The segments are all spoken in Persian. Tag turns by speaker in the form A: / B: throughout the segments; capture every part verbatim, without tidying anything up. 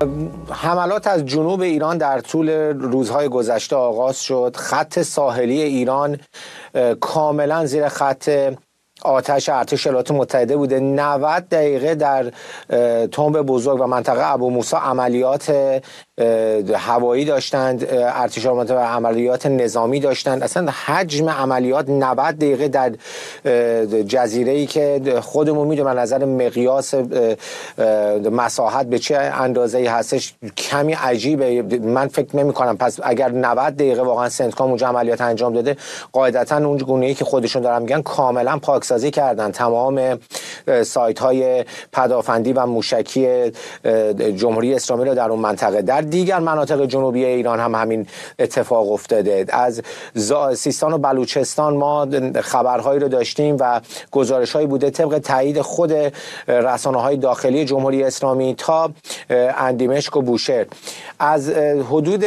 A: حملات از جنوب ایران در طول روزهای گذشته آغاز شد. خط ساحلی ایران کاملا زیر خط آتش ارتش ایالات متحده بوده. نود دقیقه در تنب بزرگ و منطقه ابو موسی عملیات هوایی داشتند، ارتش ایالات متحده عملیات نظامی داشتند. اصلا حجم عملیات نود دقیقه در جزیره‌ای که خودمون میدونیم از نظر مقیاس مساحت به چه اندازه‌ای هستش کمی عجیبه. من فکر نمی‌کنم پس اگر نود دقیقه واقعا سنتکام اونجا عملیات انجام داده، قاعدتاً اون گونه‌ای که خودشون دارن میگن کاملا پاکسازی کردن تمام سایت‌های پدافندی و موشکی جمهوری اسلامی رو در اون منطقه. در دیگر مناطق جنوبی ایران هم همین اتفاق افتاده. از سیستان و بلوچستان ما خبرهایی رو داشتیم و گزارش‌هایی بوده طبق تایید خود رسانه‌های داخلی جمهوری اسلامی تا اندیمشک و بوشهر. از حدود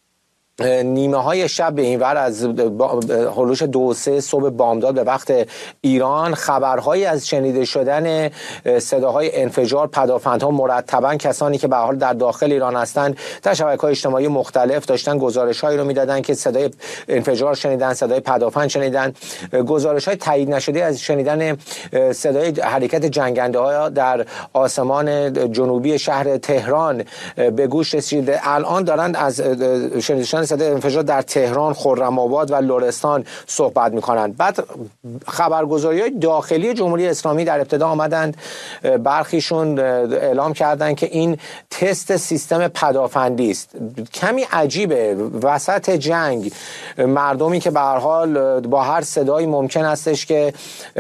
A: نیمه های شب به این ور از هلوش دو سه صبح بامداد به وقت ایران خبرهایی از شنیده شدن صداهای انفجار پدافندها مرتبا کسانی که به حال در داخل ایران هستند در شبکه‌های اجتماعی مختلف داشتن گزارش‌هایی رو میدادن که صدای انفجار شنیدن، صدای پدافند شنیدن. گزارش‌های تایید نشده از شنیدن صدای حرکت جنگنده‌ها در آسمان جنوبی شهر تهران به گوش رسیده. الان دارند از شنیده شدن صدای انفجار در تهران، خرم‌آباد و لرستان صحبت می‌کنند. بعد خبرگزاری‌های داخلی جمهوری اسلامی در ابتدا آمدند، برخیشون اعلام کردند که این تست سیستم پدافندی است. کمی عجیبه وسط جنگ مردمی که به هر حال با هر صدایی ممکن استش که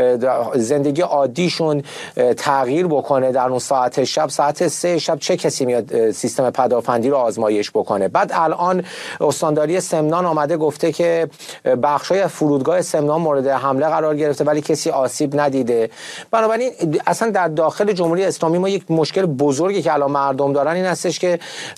A: زندگی عادیشون تغییر بکنه در اون ساعت شب، ساعت سه شب چه کسی میاد سیستم پدافندی رو آزمایش بکنه؟ بعد الان استانداری سمنان آمده گفته که بخشای فرودگاه سمنان مورد حمله قرار گرفته ولی کسی آسیب ندیده. بنابراین اصلا در داخل جمهوری اسلامی ما یک مشکل بزرگی که الان مردم دارن این هستش که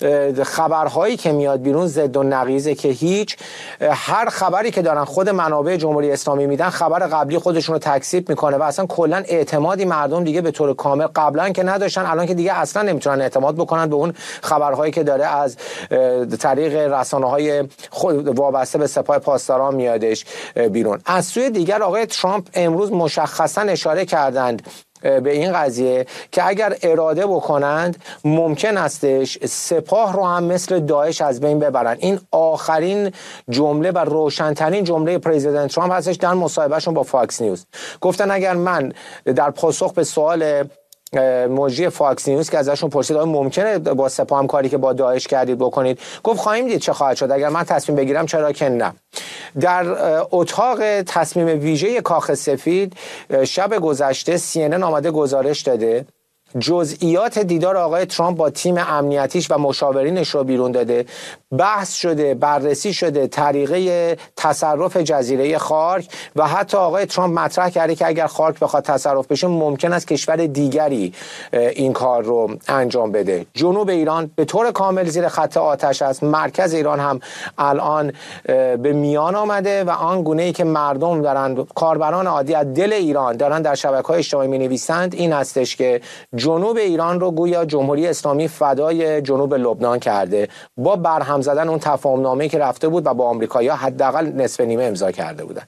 A: خبرهایی که میاد بیرون ضد و نقیضه، که هیچ هر خبری که دارن خود منابع جمهوری اسلامی میدن خبر قبلی خودشون رو تکذیب میکنه و اصلا کلا اعتمادی مردم دیگه به طور کامل قبلا که نداشتن الان که دیگه اصلا نمیتونن اعتماد بکنن به اون خبرهایی که داره از طریق رسانه‌های خود وابسته به سپاه پاسداران میادش بیرون. از سوی دیگر آقای ترامپ امروز مشخصا اشاره کردند به این قضیه که اگر اراده بکنند ممکن استش سپاه رو هم مثل داعش از بین ببرن. این آخرین جمله و روشنترین جمله پرزیدنت ترامپ هستش در مصاحبهشون با فاکس نیوز. گفتن اگر من در پاسخ به سوال مجری فاکس نیوز که ازشون پرسید آیا ممکنه با سپاه هم کاری که با داعش کردید بکنید، گفت خواهیم دید چه خواهد شد، اگر من تصمیم بگیرم چرا که نه. در اتاق تصمیم ویژه کاخ سفید شب گذشته سی ان ان آمده گزارش داده، جزئیات دیدار آقای ترامپ با تیم امنیتیش و مشاورینش رو بیرون داده، بحث شده، بررسی شده طریقه تصرف جزیره خارک و حتی آقای ترامپ مطرح کرده که اگر خارک بخواد تصرف بشه ممکن است کشور دیگری این کار رو انجام بده. جنوب ایران به طور کامل زیر خط آتش است. مرکز ایران هم الان به میان آمده و آن گونه‌ای که مردم دارن، کاربران عادی از دل ایران دارن در شبکه‌های اجتماعی می‌نویسند این هستش که جنوب ایران رو گویا جمهوری اسلامی فدای جنوب لبنان کرده، با برهم زدن اون تفاهم نامه‌ای که رفته بود و با آمریکایی‌ها حداقل نصف نیمه امضا کرده بودن.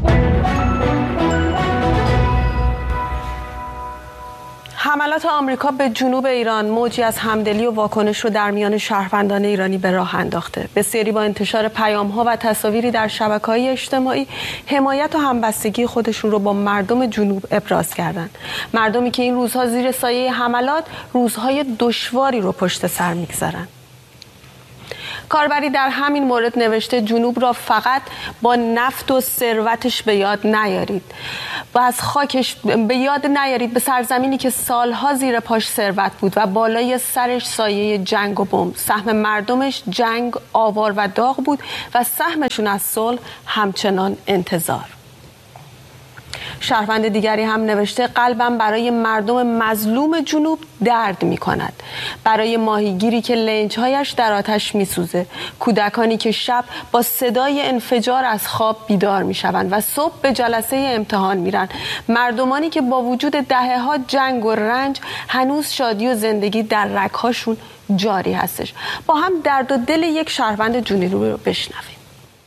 B: حملات آمریکا به جنوب ایران موجی از همدلی و واکنش رو در میان شهروندان ایرانی به راه انداخته. بسیاری با انتشار پیام‌ها و تصاویری در شبکه‌های اجتماعی حمایت و همبستگی خودشون رو با مردم جنوب ابراز کردند. مردمی که این روزها زیر سایه حملات روزهای دشواری رو پشت سر می‌گذارن. کاربری در همین مورد نوشته جنوب را فقط با نفت و ثروتش به یاد نیارید و از خاکش به یاد نیارید، به سرزمینی که سالها زیر پاش ثروت بود و بالای سرش سایه جنگ و بمب. سهم مردمش جنگ، آوار و داغ بود و سهمشون از صلح همچنان انتظار. شهروند دیگری هم نوشته قلبم برای مردم مظلوم جنوب درد می کند، برای ماهیگیری که لنجهایش در آتش می سوزه، کودکانی که شب با صدای انفجار از خواب بیدار می شوند و صبح به جلسه امتحان می رن، مردمانی که با وجود دهه ها جنگ و رنج هنوز شادی و زندگی در رگهاشون جاری هستش. با هم درد و دل یک شهروند جنوبی رو بشنویم.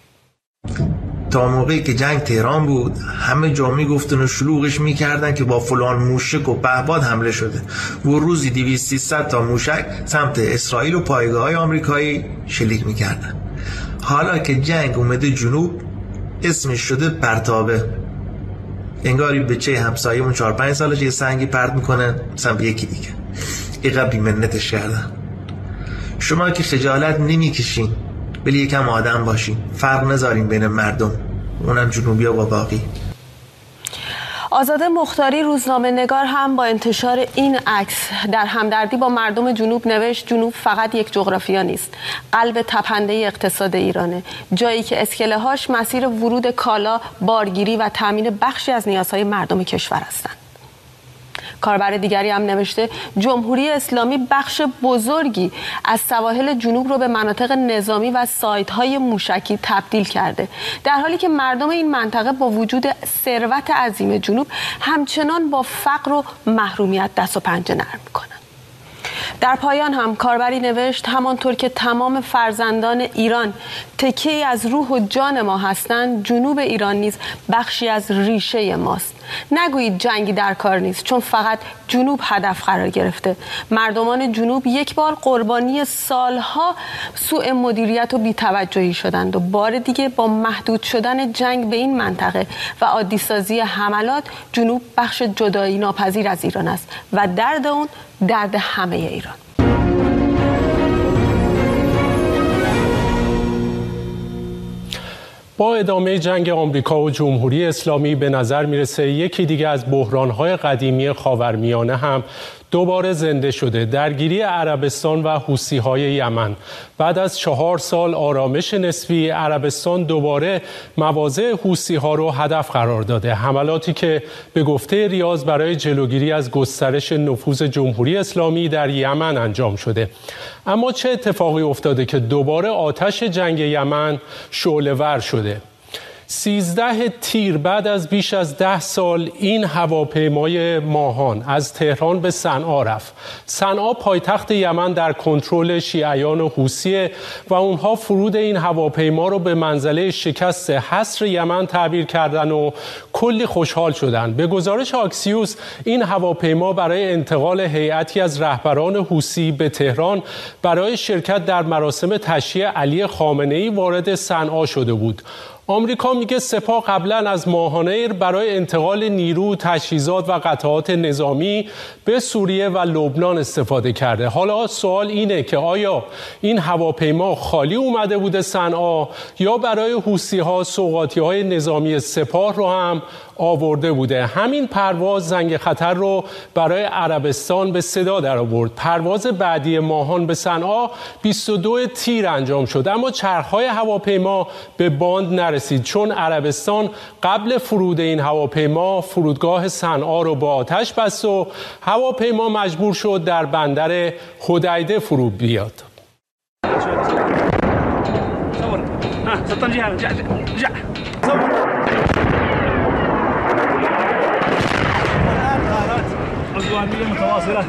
C: تا موقعی که جنگ تهران بود همه جا میگفتن و شلوغش میکردن که با فلان موشک و پهپاد حمله شده و روزی دویست سیصد تا موشک سمت اسرائیل و پایگاه‌های آمریکایی شلیک میکردن. حالا که جنگ اومده جنوب اسمش شده پرتابه، انگاری به چه همسایه‌مون چهار پنج سالش یه سنگی پرت میکنن سمت یکی دیگه، اینقدر بی‌منتش کردن. شما که خجالت نمیکشین ولی یکم آدم باشین، فرق نذارین بین مردم، اونم جنوبیا با باقی.
B: آزاده مختاری روزنامه نگار هم با انتشار این عکس در همدردی با مردم جنوب نوشت جنوب فقط یک جغرافیا نیست، قلب تپنده اقتصاد ایرانه، جایی که اسکله هاش مسیر ورود کالا، بارگیری و تامین بخشی از نیازهای مردم کشور هستند. کاربر دیگری هم نوشته جمهوری اسلامی بخش بزرگی از سواحل جنوب رو به مناطق نظامی و سایت‌های موشکی تبدیل کرده، در حالی که مردم این منطقه با وجود ثروت عظیم جنوب همچنان با فقر و محرومیت دست و پنجه نرم می‌کنند. در پایان هم کاربری نوشت همانطور که تمام فرزندان ایران تکه‌ای از روح و جان ما هستند، جنوب ایران نیز بخشی از ریشه ماست. نگویید جنگی در کار نیست، چون فقط جنوب هدف قرار گرفته. مردمان جنوب یک بار قربانی سالها سوء مدیریت و بی‌توجهی شدند و بار دیگه با محدود شدن جنگ به این منطقه و عادی سازی حملات، جنوب بخش جدایی ناپذیر از ایران است و درد اون درد همه ایران.
D: با ادامه جنگ آمریکا و جمهوری اسلامی به نظر میرسه یکی دیگه از بحران‌های قدیمی خاورمیانه هم دوباره زنده شده. درگیری عربستان و حوثی‌های یمن. بعد از چهار سال آرامش نسبی، عربستان دوباره مواضع حوثی‌ها رو هدف قرار داده. حملاتی که به گفته ریاض برای جلوگیری از گسترش نفوذ جمهوری اسلامی در یمن انجام شده. اما چه اتفاقی افتاده که دوباره آتش جنگ یمن شعله‌ور شده؟ سیزده تیر بعد از بیش از ده سال این هواپیمای ماهان از تهران به صنعا رفت. صنعا پایتخت یمن در کنترل شیعیان و حوثی و اونها فرود این هواپیما رو به منزله شکست حصر یمن تعبیر کردن و کلی خوشحال شدن. به گزارش آکسیوس این هواپیما برای انتقال هیئتی از رهبران حوثی به تهران برای شرکت در مراسم تشییع علی خامنه‌ای وارد صنعا شده بود. آمریکا میگه سپاه قبلا از ماهانه برای انتقال نیرو، تجهیزات و قطعات نظامی به سوریه و لبنان استفاده کرده. حالا سوال اینه که آیا این هواپیما خالی اومده بوده صنعا یا برای حوثی‌ها سوغاتی‌های نظامی سپاه رو هم آورده بوده؟ همین پرواز زنگ خطر رو برای عربستان به صدا در آورد. پرواز بعدی ماهان به صنعا بیست و دو تیر انجام شد، اما چرخ‌های هواپیما به باند نرسید، چون عربستان قبل فرود این هواپیما فرودگاه صنعا رو با آتش بست و هواپیما مجبور شد در بندر حدیده فرود بیاد. متواصلة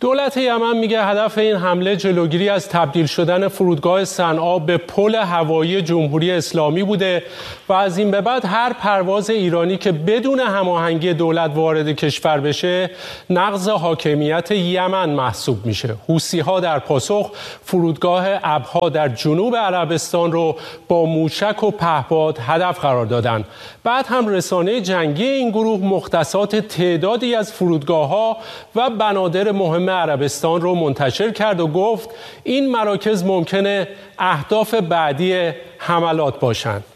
D: دولت یمن میگه هدف این حمله جلوگیری از تبدیل شدن فرودگاه صنعا به پل هوایی جمهوری اسلامی بوده و از این به بعد هر پرواز ایرانی که بدون هماهنگی دولت وارد کشور بشه نقض حاکمیت یمن محسوب میشه. حوثی‌ها در پاسخ فرودگاه ابها در جنوب عربستان رو با موشک و پهپاد هدف قرار دادن. بعد هم رسانه جنگی این گروه مختصات تعدادی از فرودگاه‌ها و بنادر مهم عربستان رو منتشر کرد و گفت این مراکز ممکنه اهداف بعدی حملات باشند.